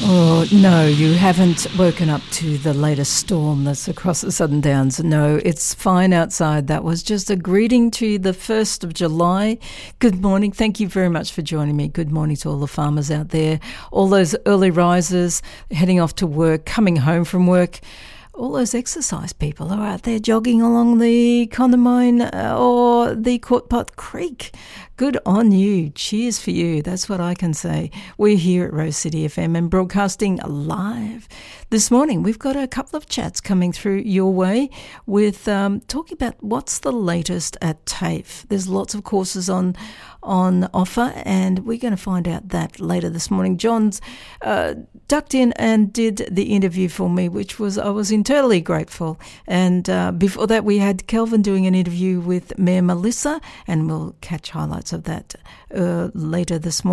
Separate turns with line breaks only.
Oh, no, you haven't woken up to the latest storm that's across the Southern Downs. No, it's fine outside. That was just a greeting to the 1st of July. Good morning. Thank you very much for joining me. Good morning to all the farmers out there, all those early risers heading off to work, coming home from work. All those exercise people who are out there jogging along the Condamine or the Courtpot Creek. Good on you. Cheers for you. That's what I can say. We're here at Rose City FM and broadcasting live. This morning we've got a couple of chats coming through your way with talking about what's the latest at TAFE. There's lots of courses on offer, and we're going to find out that later this morning. John's ducked in and did the interview for me, which I was eternally grateful. And before that, we had Kelvin doing an interview with Mayor Melissa, and we'll catch highlights of that later this morning.